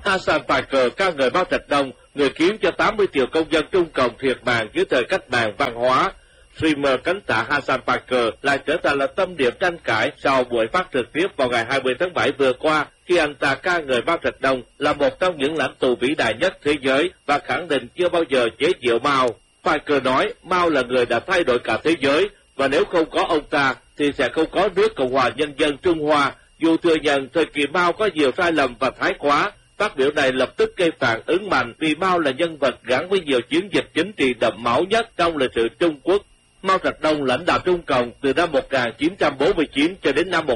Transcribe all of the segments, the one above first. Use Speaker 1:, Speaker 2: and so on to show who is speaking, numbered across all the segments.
Speaker 1: Hasan Piker, ca ngợi Mao Trạch Đông, người khiến cho 80 triệu công dân Trung Cộng thiệt mạng dưới thời cách mạng văn hóa. Streamer cánh tạ Hasan Piker lại trở thành là tâm điểm tranh cãi sau buổi phát trực tiếp vào ngày 20 tháng 7 vừa qua, khi anh ta ca ngợi Mao Trạch Đông là một trong những lãnh tụ vĩ đại nhất thế giới và khẳng định chưa bao giờ chế giễu Mao. Piker nói Mao là người đã thay đổi cả thế giới, và nếu không có ông ta thì sẽ không có nước Cộng hòa Nhân dân Trung Hoa. Dù thừa nhận thời kỳ Mao có nhiều sai lầm và thái quá, phát biểu này lập tức gây phản ứng mạnh vì Mao là nhân vật gắn với nhiều chiến dịch chính trị đẫm máu nhất trong lịch sử Trung Quốc. Mao Trạch Đông lãnh đạo Trung Cộng từ năm 1949 cho đến năm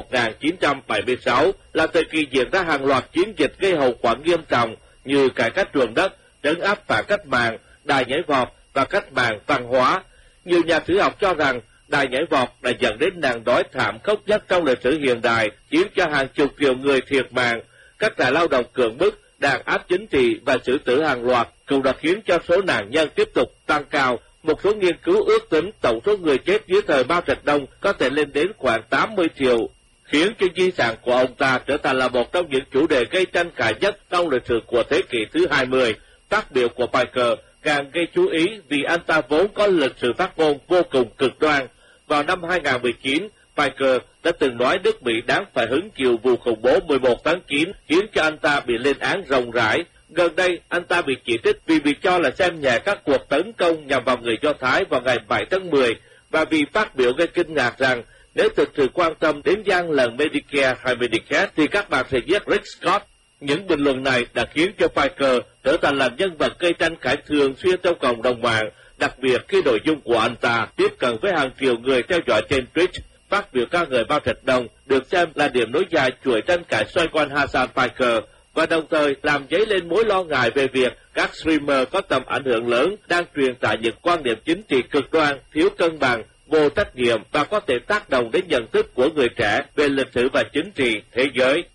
Speaker 1: 1976 là thời kỳ diễn ra hàng loạt chiến dịch gây hậu quả nghiêm trọng như cải cách ruộng đất, trấn áp phản cách mạng, đài nhảy vọt và cách mạng văn hóa. Nhiều nhà sử học cho rằng đài nhảy vọt đã dẫn đến nạn đói thảm khốc nhất trong lịch sử hiện đại, khiến cho hàng chục triệu người thiệt mạng. Các trại lao động cưỡng bức, đàn áp chính trị và xử tử hàng loạt cũng đã khiến cho số nạn nhân tiếp tục tăng cao. Một số nghiên cứu ước tính tổng số người chết dưới thời Mao Trạch Đông có thể lên đến khoảng 80 triệu, khiến cho di sản của ông ta trở thành là một trong những chủ đề gây tranh cãi nhất trong lịch sử của thế kỷ thứ 20. Phát biểu của Piker càng gây chú ý vì anh ta vốn có lịch sử phát ngôn vô cùng cực đoan. Vào năm 2019, Piker đã từng nói nước Mỹ đáng phải hứng chịu vụ khủng bố 11 tháng 9, khiến cho anh ta bị lên án rộng rãi. Gần đây, anh ta bị chỉ trích vì bị cho là xem nhẹ các cuộc tấn công nhằm vào người Do Thái vào ngày 7 tháng 10, và vì phát biểu gây kinh ngạc rằng nếu thực sự quan tâm đến gian lận Medicare hay Medicaid thì các bạn sẽ giết Rick Scott. Những bình luận này đã khiến cho Piker trở thành là nhân vật gây tranh cãi thường xuyên trong cộng đồng mạng, đặc biệt khi nội dung của anh ta tiếp cận với hàng triệu người theo dõi trên Twitch. Phát biểu ca ngợi Mao Trạch Đông được xem là điểm nối dài chuỗi tranh cãi xoay quanh Hasan Piker, và đồng thời làm dấy lên mối lo ngại về việc các streamer có tầm ảnh hưởng lớn đang truyền tải những quan điểm chính trị cực đoan, thiếu cân bằng, vô trách nhiệm và có thể tác động đến nhận thức của người trẻ về lịch sử và chính trị thế giới.